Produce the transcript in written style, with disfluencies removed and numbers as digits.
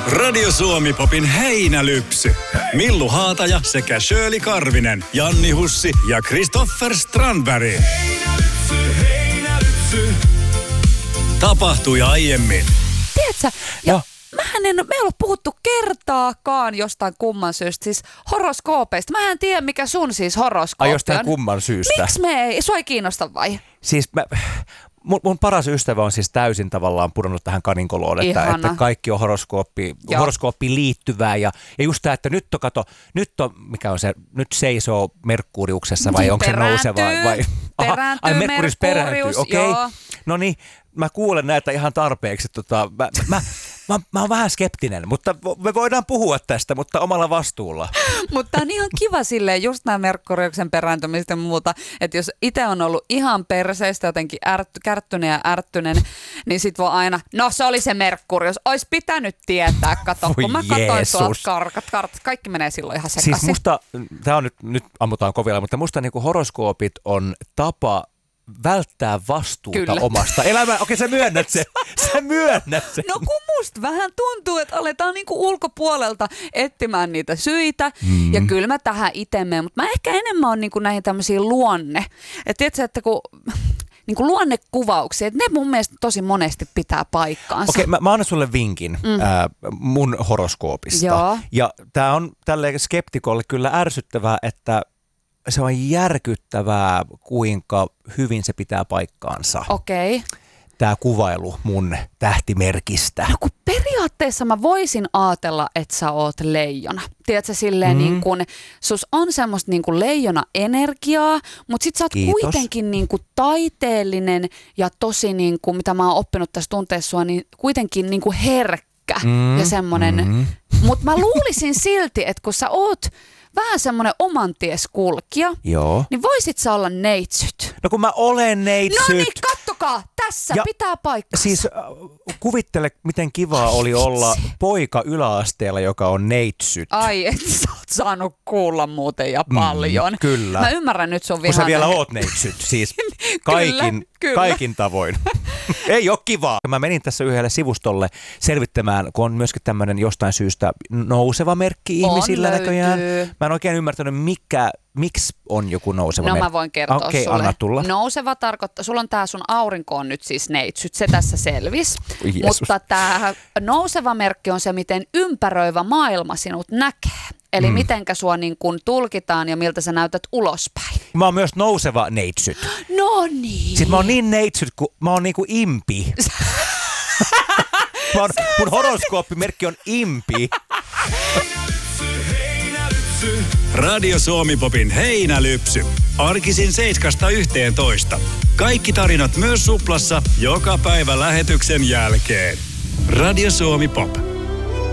Radio Suomi Popin heinälypsy. Millu Haataja sekä Shirley Karvinen, Janni Hussi ja Christopher Strandberg. Heinälypsy. Tapahtui aiemmin. Tiedätkö, me ei ole puhuttu kertaakaan jostain kumman syystä, siis horoskoopeista. Mä en tiedä, mikä sun siis horoskooppi on. Jostain kumman syystä. Miksi me ei? Sua ei kiinnosta vai? Siis mun paras ystävä on siis täysin tavallaan pudonnut tähän kaninkoloon, että kaikki on horoskooppiin liittyvää ja just tämä, että nyt seisoo Merkuriuksessa vai onko se nouseva vai? Perääntyy Merkurius perääntyy, okei. Okay. No niin, mä kuulen näitä ihan tarpeeksi. Mä oon vähän skeptinen, mutta me voidaan puhua tästä, mutta omalla vastuulla. Mutta on ihan kiva silleen, just nämä Merkuriuksen perääntymistä ja muuta, että jos itse on ollut ihan perseistä jotenkin kärttynen ja ärttynen, niin sit voi aina, no se oli se Merkurius, ois pitänyt tietää, kato, kun mä katsoin tuolta kartat, kaikki menee silloin ihan sekaisin. Siis musta, tää on nyt ammutaan kovilla, mutta musta niinku horoskoopit on tapa välttää vastuuta omasta elämää. Okei, sä myönnät sen. No kun musta vähän tuntuu, että aletaan niinku ulkopuolelta etsimään niitä syitä. Ja kyllä mä tähän itse menen, mutta mä ehkä enemmän on niinku näihin tämmöisiin luonne. Että tiedätkö, että kun niinku luonnekuvauksia, että ne mun mielestä tosi monesti pitää paikkaansa. Okei, mä annan sulle vinkin mun horoskoopista. Joo. Ja tää on tälle skeptikolle kyllä ärsyttävää, että se on järkyttävää, kuinka hyvin se pitää paikkaansa. Okei. Tämä kuvailu mun tähtimerkistä. No kun periaatteessa mä voisin ajatella, että sä oot leijona. Tiedätkö silleen niin kun, sus on semmoista niin kuin leijona-energiaa, mutta sit sä oot kuitenkin niin kuin taiteellinen ja tosi niin kuin, mitä mä oon oppinut tässä tunteessa sua, niin kuitenkin niin kuin herkkä ja semmonen. Mutta mä luulisin silti, että kun sä oot vähän semmoinen omantieskulkija, niin voisit sä olla neitsyt. No kun mä olen neitsyt. No niin, kattokaa, tässä pitää paikkansa. Siis kuvittele, miten kivaa oli olla poika yläasteella, joka on neitsyt. Ai, et sä oot saanut kuulla muuten ja paljon. Kyllä. Mä ymmärrän nyt sun vihan. Kun sä vielä oot neitsyt, siis kaikin tavoin. Ei oo kivaa. Mä menin tässä yhdelle sivustolle selvittämään, kun on myöskin tämmöinen jostain syystä nouseva merkki ihmisillä näköjään. Mä en oikein ymmärtänyt, miksi on joku nouseva merkki. No mä voin kertoa sulle. Anna tulla. Nouseva tarkoittaa, sulla on tää sun aurinko on nyt siis neitsyt, se tässä selvisi. Mutta tää nouseva merkki on se, miten ympäröivä maailma sinut näkee. Eli mitenkä sua niin kun tulkitaan ja miltä sä näytät ulospäin. Mä oon myös nouseva neitsyt. No niin. Sitten mä oon niin neitsyt, kun mä oon niinku impi. Mun horoskooppimerkki on impi. Radio Suomi Popin heinälypsy. Arkisin 7–11. Kaikki tarinat myös Suplassa joka päivä lähetyksen jälkeen. Radio Suomi Pop.